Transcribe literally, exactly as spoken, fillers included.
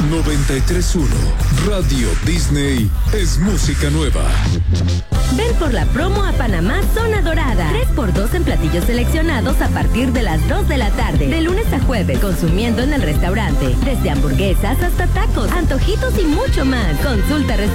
noventa y tres punto uno Radio Disney es música nueva. Ven por la promo a Panamá Zona Dorada. tres por dos en platillos seleccionados a partir de las dos de la tarde. De lunes a jueves, consumiendo en el restaurante. Desde hamburguesas hasta tacos, antojitos y mucho más. Consulta